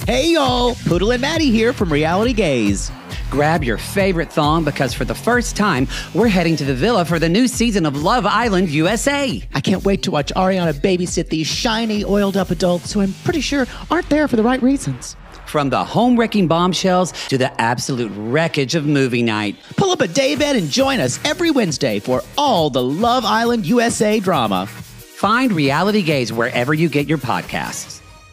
Hey y'all, Poodle and Maddie here from Reality Gaze. Grab your favorite thong because for the first time, we're heading to the villa for the new season of Love Island USA. I can't wait to watch Ariana babysit these shiny, oiled-up adults who I'm pretty sure aren't there for the right reasons. From the home-wrecking bombshells to the absolute wreckage of movie night. Pull up a daybed and join us every Wednesday for all the Love Island USA drama. Find Reality Gaze wherever you get your podcasts.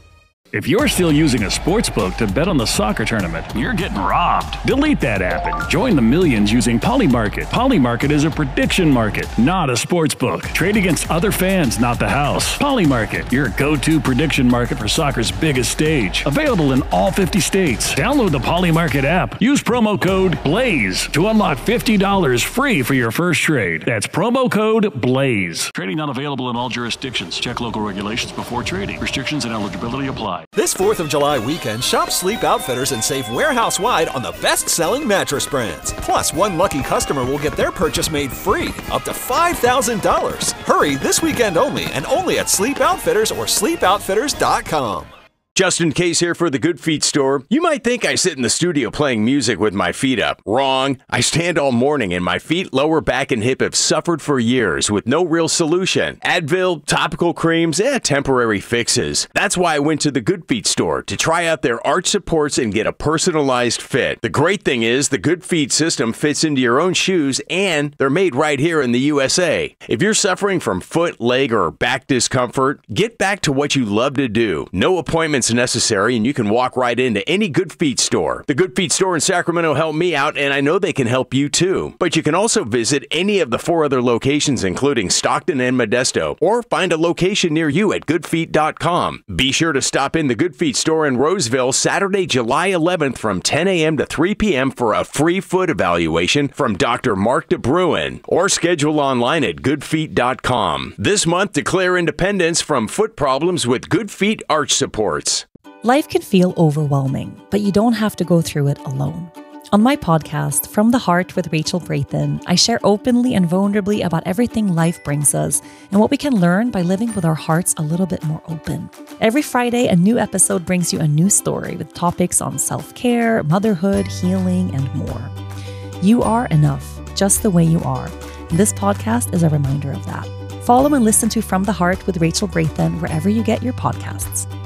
If you're still using a sportsbook to bet on the soccer tournament, you're getting robbed. Delete that app and join the millions using Polymarket. Polymarket is a prediction market, not a sportsbook. Trade against other fans, not the house. Polymarket, your go-to prediction market for soccer's biggest stage. Available in all 50 states. Download the Polymarket app. Use promo code BLAZE to unlock $50 free for your first trade. That's promo code BLAZE. Trading not available in all jurisdictions. Check local regulations before trading. Restrictions and eligibility apply. This 4th of July weekend, shop Sleep Outfitters and save warehouse-wide on the best-selling mattress brands. Plus, one lucky customer will get their purchase made free, up to $5,000. Hurry this weekend only, and only at Sleep Outfitters or sleepoutfitters.com. Justin Case here for the Good Feet store. You might think I sit in the studio playing music with my feet up. Wrong. I stand all morning and my feet, lower back, and hip have suffered for years with no real solution. Advil, topical creams, temporary fixes. That's why I went to the Good Feet store to try out their arch supports and get a personalized fit. The great thing is the Good Feet system fits into your own shoes and they're made right here in the USA. If you're suffering from foot, leg, or back discomfort, get back to what you love to do. No appointments necessary, and you can walk right into any Good Feet store. The Good Feet store in Sacramento helped me out, and I know they can help you too. But you can also visit any of the 4 other locations, including Stockton and Modesto, or find a location near you at goodfeet.com. Be sure to stop in the Good Feet store in Roseville Saturday, July 11th from 10 a.m. to 3 p.m. for a free foot evaluation from Dr. Mark DeBruin, or schedule online at goodfeet.com. This month, declare independence from foot problems with Good Feet arch supports. Life can feel overwhelming, but you don't have to go through it alone. On my podcast, From the Heart with Rachel Brathen, I share openly and vulnerably about everything life brings us and what we can learn by living with our hearts a little bit more open. Every Friday, a new episode brings you a new story with topics on self-care, motherhood, healing, and more. You are enough, just the way you are. And this podcast is a reminder of that. Follow and listen to From the Heart with Rachel Brathen wherever you get your podcasts.